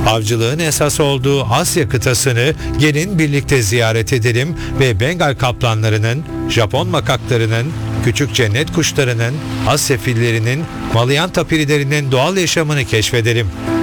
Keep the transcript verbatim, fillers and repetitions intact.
Avcılığın esas olduğu Asya kıtasını gelin birlikte ziyaret edelim ve Bengal kaplanlarının, Japon makaklarının, küçük cennet kuşlarının, Asya fillerinin, Malayan tapirilerinin doğal yaşamını keşfedelim.